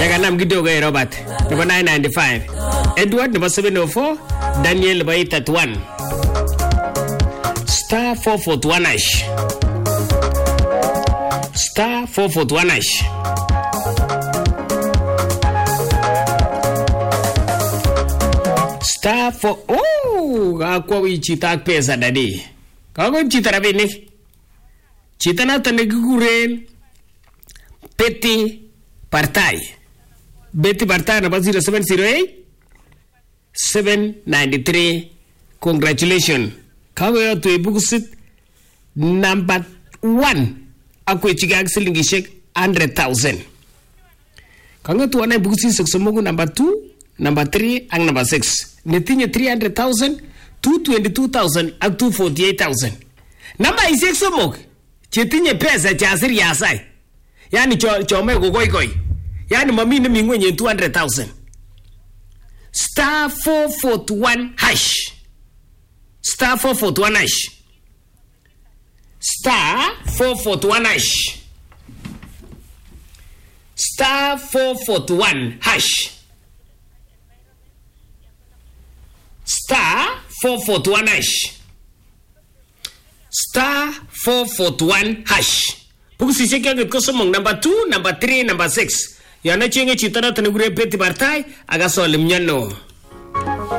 Yakanam kidogo Robert nebo 995, Edward nebo 704, Daniel nebo 831, star 441 hash, star 441 hash. Star 4. Oh, kakwa chito ak pesa dadi. Kakoib chito rabinik. Chito nato nekikuren Betty Partai. Betty Partai number 0708 793. Congratulations. Kakoyotu ibukusit number 1. Akwechiga ak silingishek 100,000. Kangetu wana ibukusit somogu number 2, number 3 and number 6. Netinye 300,000, 222,000 ak 248,000. Number isek somok. Chetinye pesa chasir yasai. Yani chome gogoigoi. Yani mami nemi ngwenye 200,000. Star 441 hash. Star 441 hash. Star 441 hash. Star 441 hash. Star 441 hash. Star 441 hash. Pukusi cheke kosomong number 2, number 3, number 6. Yana chenge chitana tenegure Betty Partai agasole mnyano.